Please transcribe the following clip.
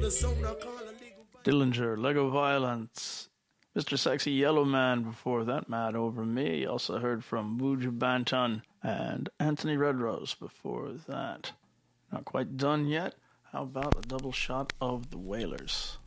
Dillinger, Lego Violence, Mr. Sexy Yellow Man before that, Mad Over Me. Also heard from Buju Banton and Anthony Redrose before that. Not quite done yet. How about a double shot of the Wailers?